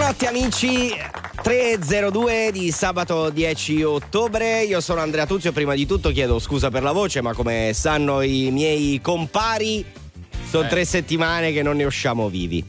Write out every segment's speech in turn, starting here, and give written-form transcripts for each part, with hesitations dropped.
Buonanotte amici, 3:02 di sabato 10 ottobre. Io sono Andrea Tuzio. Prima di tutto chiedo scusa per la voce, ma come sanno i miei compari sono 3 settimane che non ne usciamo vivi.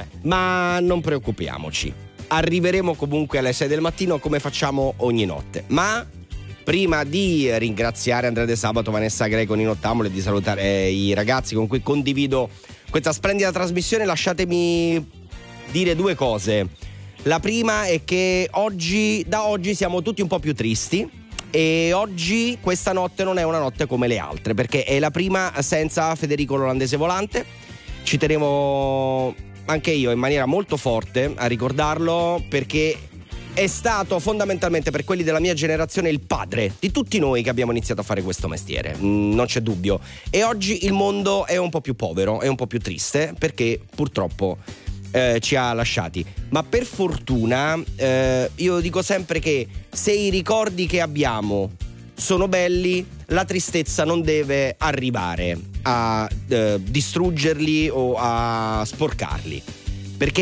Ma non preoccupiamoci, arriveremo comunque alle 6 del mattino come facciamo ogni notte. Ma prima di ringraziare Andrea De Sabato, Vanessa Greco, Nino Tamole e di salutare i ragazzi con cui condivido questa splendida trasmissione, lasciatemi dire 2 cose. La prima è che da oggi siamo tutti un po' più tristi, e oggi questa notte non è una notte come le altre, perché è la prima senza Federico l'olandese volante. Ci tenevo anche io in maniera molto forte a ricordarlo, perché è stato fondamentalmente, per quelli della mia generazione, il padre di tutti noi che abbiamo iniziato a fare questo mestiere, non c'è dubbio. E oggi il mondo è un po' più povero, è un po' più triste, perché purtroppo ci ha lasciati. Ma per fortuna io dico sempre che se i ricordi che abbiamo sono belli, la tristezza non deve arrivare a distruggerli o a sporcarli, perché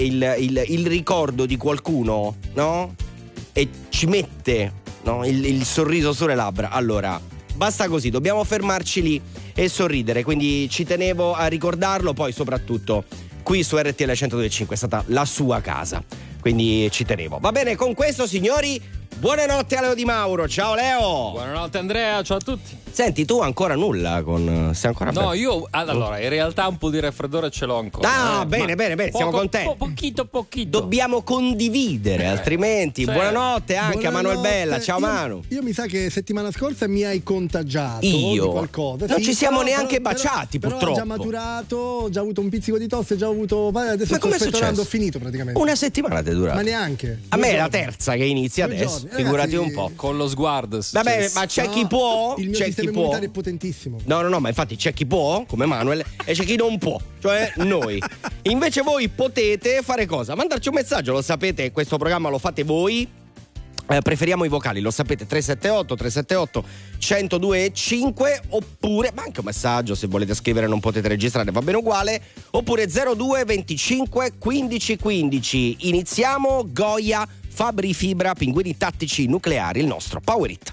il ricordo di qualcuno, no? E ci mette, no? il sorriso sulle labbra. Allora basta così, dobbiamo fermarci lì e sorridere. Quindi ci tenevo a ricordarlo. Poi soprattutto qui su RTL 102.5 è stata la sua casa, quindi ci tenevo. Va bene, con questo signori, buonanotte a Leo Di Mauro. Ciao Leo. Buonanotte Andrea, ciao a tutti. Senti, tu ancora nulla sei ancora no, io allora in realtà un po' di raffreddore ce l'ho ancora. Bene, siamo contenti. Pochino. Dobbiamo condividere, altrimenti. Cioè, buonanotte anche a Manuel Bella. Ciao Manu. Io mi sa che settimana scorsa mi hai contagiato di qualcosa. Non ci siamo neanche baciati, purtroppo. Ho già maturato, ho già avuto un pizzico di tosse, già ho avuto. Adesso ma come è successo? Ho finito praticamente. Una settimana ti è durata. Ma neanche. A me è la terza che inizia adesso. Figurati un po'. Con lo sguardo. Vabbè, ma c'è chi può. Il mio sistema immunitario è potentissimo. No, ma infatti c'è chi può, come Manuel, e c'è chi non può, cioè noi. Invece voi potete fare cosa? Mandarci un messaggio, lo sapete, questo programma lo fate voi. Preferiamo i vocali, lo sapete, 378 1025, oppure ma anche un messaggio, se volete scrivere non potete registrare, va bene uguale, oppure 02 25 15 15. Iniziamo. Goya, Fabri Fibra, Pinguini Tattici Nucleari, il nostro Power It.